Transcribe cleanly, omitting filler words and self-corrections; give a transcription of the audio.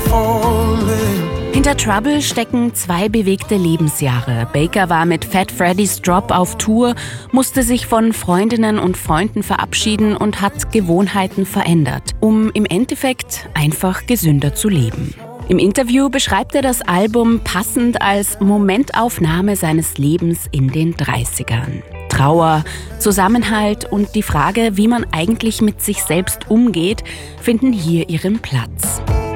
Hinter Trouble stecken 2 bewegte Lebensjahre. Baker war mit Fat Freddy's Drop auf Tour, musste sich von Freundinnen und Freunden verabschieden und hat Gewohnheiten verändert, um im Endeffekt einfach gesünder zu leben. Im Interview beschreibt er das Album passend als Momentaufnahme seines Lebens in den 30ern. Trauer, Zusammenhalt und die Frage, wie man eigentlich mit sich selbst umgeht, finden hier ihren Platz.